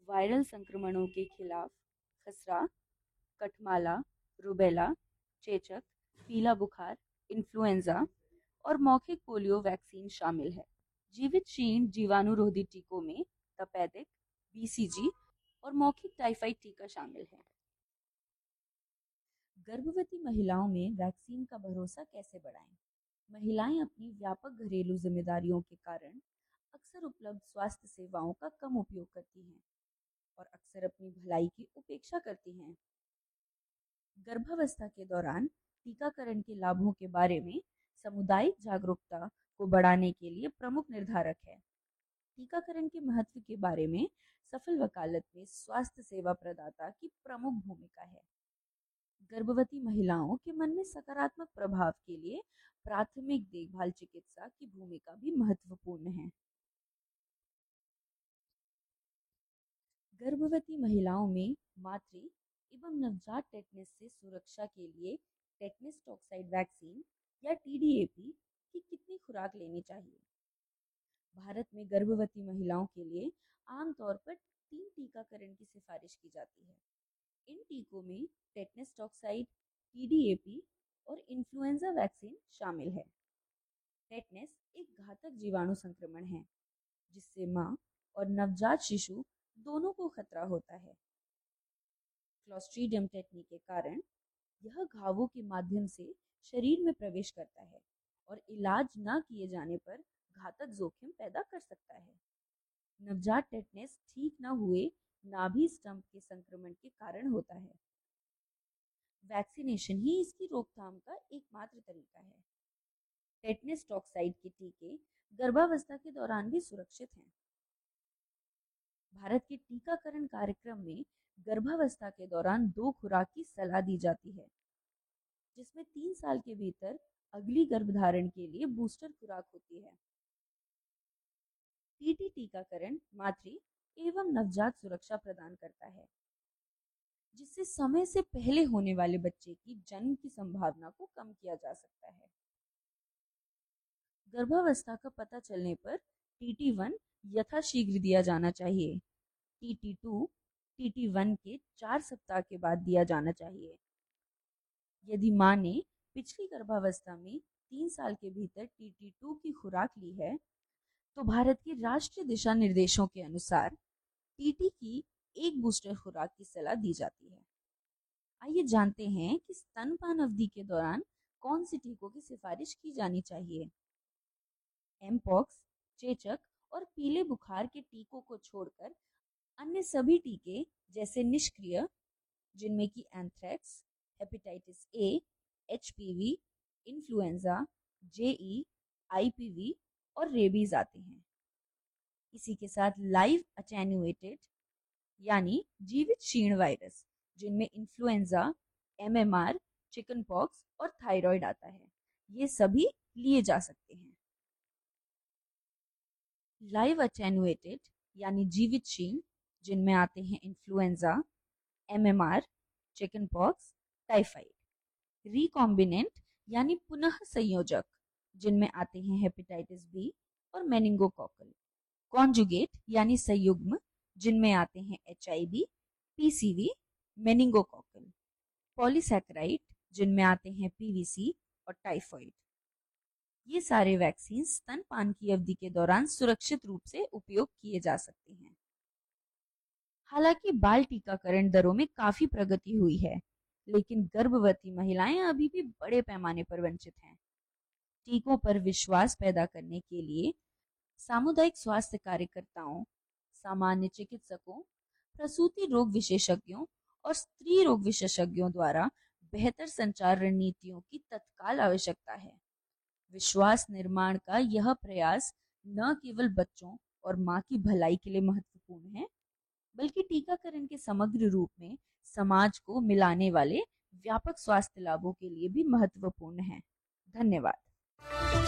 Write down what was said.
Viral संक्रमणों के खिलाफ खसरा, कठमाला, रुबेला, चेचक, पीला बुखार, इन्फ्लुएंजा और मौखिक पोलियो वैक्सीन शामिल है। जीवित क्षीण जीवाणुरोधी टीकों में तपेदिक, बीसीजी और मौखिक टाइफाइड टीका शामिल है। गर्भवती महिलाओं में वैक्सीन का भरोसा कैसे बढ़ाएं? महिलाएं अपनी व्यापक घरेलू जिम्मेदारियों के कारण अक्सर उपलब्ध स्वास्थ्य सेवाओं का कम उपयोग करती हैं और अक्सर अपनी भलाई की उपेक्षा करती हैं। गर्भावस्था के दौरान टीकाकरण के लाभों के बारे में सामुदायिक जागरूकता को बढ़ाने के लिए प्रमुख निर्धारक है। टीकाकरण के महत्व के बारे में सफल वकालत में स्वास्थ्य सेवा प्रदाता की प्रमुख भूमिका है। गर्भवती महिलाओं के मन में सकारात्मक प्रभाव के लिए प्राथमिक देखभाल चिकित्सा की भूमिका भी महत्वपूर्ण है। गर्भवती महिलाओं में मातृ एवं नवजात टेटनस से सुरक्षा के लिए टेटनस टॉक्साइड वैक्सीन या टीडीएपी की कितनी खुराक लेनी चाहिए? भारत में गर्भवती महिलाओं के लिए आमतौर पर 3 टीकाकरण की सिफारिश की जाती है। इन टीकों में टेटनस टॉक्साइड, टीडीएपी और इन्फ्लुएंजा वैक्सीन शामिल है। टेटनस एक घातक जीवाणु संक्रमण है जिससे मां और नवजात शिशु दोनों को खतरा होता है। क्लोस्ट्रीडियम टेटनी के कारण यह घावों के माध्यम से शरीर में प्रवेश करता है और इलाज न किए जाने पर घातक जोखिम पैदा कर सकता है। नवजात टेटनस ठीक न हुए नाभि स्तंभ के संक्रमण के कारण होता है। वैक्सीनेशन ही इसकी रोकथाम का एकमात्र तरीका है। टेटनस टॉक्साइड के टीके गर्भावस्था के दौरान भी सुरक्षित हैं। भारत के टीकाकरण कार्यक्रम में गर्भावस्था के दौरान 2 खुराक की सलाह दी जाती है, जिसमें 3 साल के भीतर अगली गर्भधारण के लिए बूस्टर खुराक होती है। टीटी टीकाकरण मातृ एवं नवजात सुरक्षा प्रदान करता है, जिससे समय से पहले होने वाले बच्चे की जन्म की संभावना को कम किया जा सकता है। गर्भावस्था का पता चलने पर TT1 यथाशीघ्र दिया जाना चाहिए। TT2 TT1 के 4 सप्ताह के बाद दिया जाना चाहिए। यदि मां ने पिछली गर्भावस्था में 3 साल के भीतर TT2 की खुराक ली है, तो भारत के राष्ट्रीय दिशा निर्देशों के अनुसार टीटी की एक बूस्टर खुराक की सलाह दी जाती है। आइए जानते हैं कि स्तनपान अवधि के दौरान कौन से टीकों की सिफारिश की जानी चाहिए। एमपॉक्स, चेचक और पीले बुखार के टीकों को छोड़कर अन्य सभी टीके जैसे निष्क्रिय, जिनमें कि anthrax, hepatitis A, HPV, influenza, JEE, IPv और रेबीज आते हैं। इसी के साथ लाइव अटेन्युएटेड यानी जीवित क्षीण वायरस, जिनमें इन्फ्लुएंजा, एमएमआर, चिकन पॉक्स और थायराइड आता है, ये सभी लिए जा सकते हैं। लाइव अटेन्युएटेड यानी जीवित क्षीण, जिनमें आते हैं influenza, MMR, chicken pox, typhoid. Recombinant यानी पुनः संयोजक, जिनमें आते हैं हेपेटाइटिस बी और मेनिंगोकोकल। कॉन्जुगेट यानी संयुग्म, जिनमें आते हैं एचआईवी, पीसीवी, मेनिंगोकोकल। पॉलीसैकेराइड, जिनमें आते हैं पीवीसी और टाइफॉइड। ये सारे वैक्सीन स्तनपान की अवधि के दौरान सुरक्षित रूप से उपयोग किए जा सकते हैं। हालांकि बाल टीकाकरण दरों में काफी प्रगति हुई है, लेकिन गर्भवती महिलाएं अभी भी बड़े पैमाने पर वंचित हैं। टीकों पर विश्वास पैदा करने के लिए सामुदायिक स्वास्थ्य कार्यकर्ताओं, सामान्य चिकित्सकों, प्रसूति रोग विशेषज्ञों और स्त्री रोग विशेषज्ञों द्वारा बेहतर संचार रणनीतियों की तत्काल आवश्यकता है। विश्वास निर्माण का यह प्रयास न केवल बच्चों और मां की भलाई के लिए महत्वपूर्ण है, बल्कि टीकाकरण के समग्र रूप में समाज को मिलाने वाले व्यापक स्वास्थ्य लाभों के लिए भी महत्वपूर्ण है। धन्यवाद।